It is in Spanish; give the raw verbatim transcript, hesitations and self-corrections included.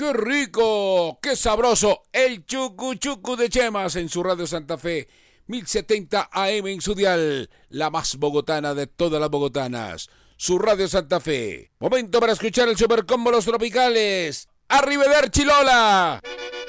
¡Qué rico! ¡Qué sabroso! El Chucu Chucu de Chemas en su Radio Santa Fe, mil setenta A M en su dial, la más bogotana de todas las bogotanas, su Radio Santa Fe. Momento para escuchar el Supercombo Los Tropicales. ¡Arrivederci Lola!